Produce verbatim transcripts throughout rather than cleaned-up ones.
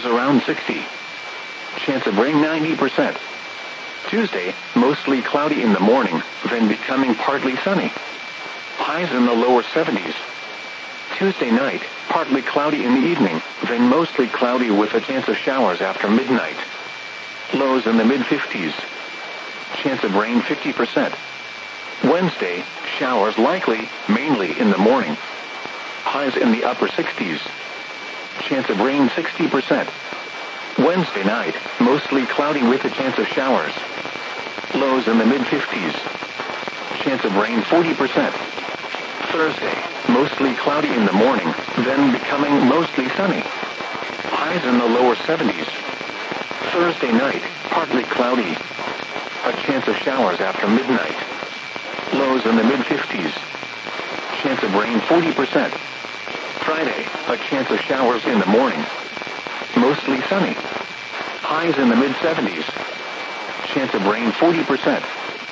lows around sixty. Chance of rain ninety percent. Tuesday, mostly cloudy in the morning, then becoming partly sunny. Highs in the lower seventies. Tuesday night, partly cloudy in the evening, then mostly cloudy with a chance of showers after midnight. Lows in the mid-fifties. Chance of rain fifty percent. Wednesday, showers likely, mainly in the morning. Highs in the upper sixties. Chance of rain sixty percent. Wednesday night, mostly cloudy with a chance of showers. Lows in the mid-fifties. Chance of rain forty percent. Thursday, mostly cloudy in the morning, then becoming mostly sunny. Highs in the lower seventies. Thursday night, partly cloudy. A chance of showers after midnight. Lows in the mid-fifties. Chance of rain forty percent. Friday, a chance of showers in the morning. Mostly sunny. Highs in the mid-seventies. Chance of rain forty percent.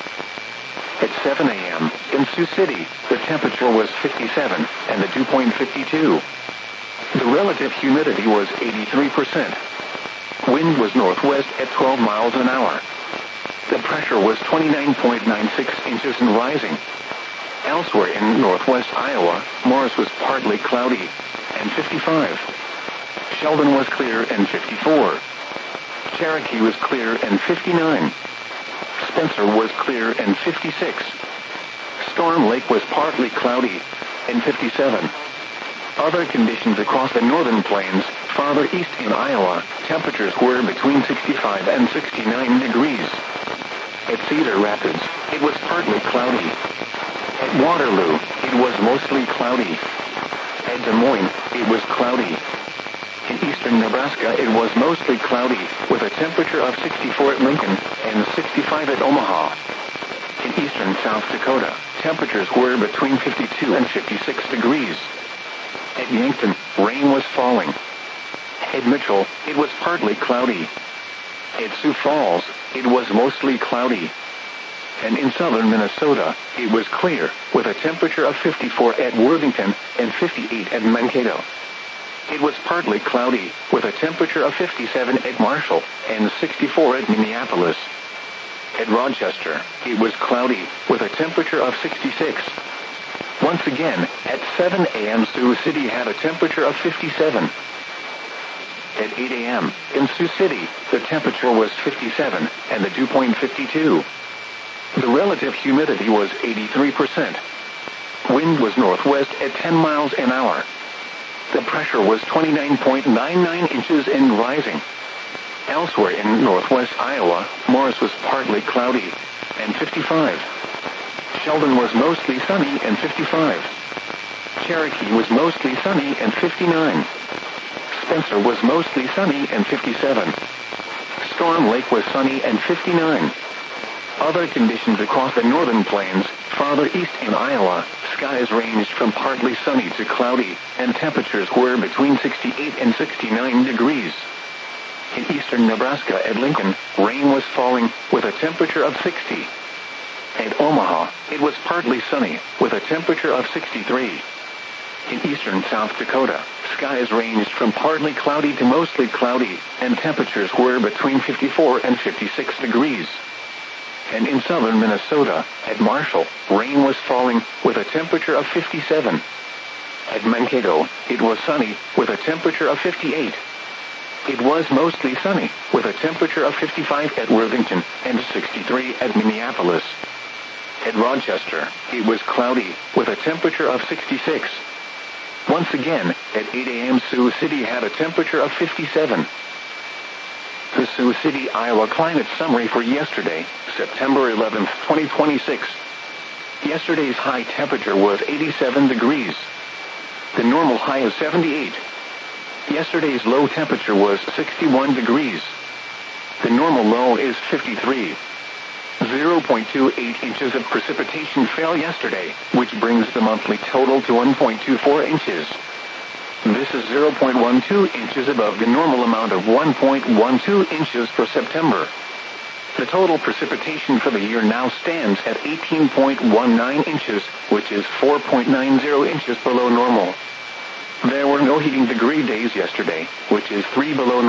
At seven a.m. in Sioux City, the temperature was fifty-seven and the dew point fifty-two. The relative humidity was eighty-three percent. Wind was northwest at twelve miles an hour. The pressure was twenty-nine point nine six inches and rising. Elsewhere in northwest Iowa, Morris was partly cloudy and fifty-five. Sheldon was clear and fifty-four. Cherokee was clear and fifty-nine. Spencer was clear and fifty-six. Storm Lake was partly cloudy and fifty-seven. Other conditions across the northern plains, farther east in Iowa, temperatures were between sixty-five and sixty-nine degrees. At Cedar Rapids, it was partly cloudy. At Waterloo, it was mostly cloudy. At Des Moines, it was cloudy. In eastern Nebraska, it was mostly cloudy, with a temperature of sixty-four at Lincoln and sixty-five at Omaha. In eastern South Dakota, temperatures were between fifty-two and fifty-six degrees. At Yankton, rain was falling. At Mitchell, it was partly cloudy. At Sioux Falls, it was mostly cloudy. And in southern Minnesota, it was clear, with a temperature of fifty-four at Worthington and fifty-eight at Mankato. It was partly cloudy, with a temperature of fifty-seven at Marshall and sixty-four at Minneapolis. At Rochester, it was cloudy, with a temperature of sixty-six. Once again, at seven a.m. Sioux City had a temperature of fifty-seven. At eight a.m. in Sioux City, the temperature was fifty-seven and the dew point fifty-two. The relative humidity was eighty-three percent. Wind was northwest at ten miles an hour. The pressure was twenty-nine point nine nine inches and rising. Elsewhere in northwest Iowa, Morris was partly cloudy and fifty-five. Sheldon was mostly sunny and fifty-five. Cherokee was mostly sunny and fifty-nine. Spencer was mostly sunny and fifty-seven. Storm Lake was sunny and fifty-nine. Other conditions across the northern plains, farther east in Iowa, skies ranged from partly sunny to cloudy, and temperatures were between sixty-eight and sixty-nine degrees. In eastern Nebraska at Lincoln, rain was falling, with a temperature of sixty. At Omaha, it was partly sunny, with a temperature of sixty-three. In eastern South Dakota, skies ranged from partly cloudy to mostly cloudy, and temperatures were between fifty-four and fifty-six degrees. And in southern Minnesota, at Marshall, rain was falling, with a temperature of fifty-seven. At Mankato, it was sunny, with a temperature of fifty-eight. It was mostly sunny, with a temperature of fifty-five at Worthington and sixty-three at Minneapolis. At Rochester, it was cloudy, with a temperature of sixty-six. Once again, at eight a.m. Sioux City had a temperature of fifty-seven. The Sioux City, Iowa climate summary for yesterday, September eleventh, twenty twenty-six. Yesterday's high temperature was eighty-seven degrees. The normal high is seventy-eight. Yesterday's low temperature was sixty-one degrees. The normal low is fifty-three. zero point two eight inches of precipitation fell yesterday, which brings the monthly total to one point two four inches. This is zero point one two inches above the normal amount of one point one two inches for September. The total precipitation for the year now stands at eighteen point one nine inches, which is four point nine zero inches below normal. There were no heating degree days yesterday, which is three below normal.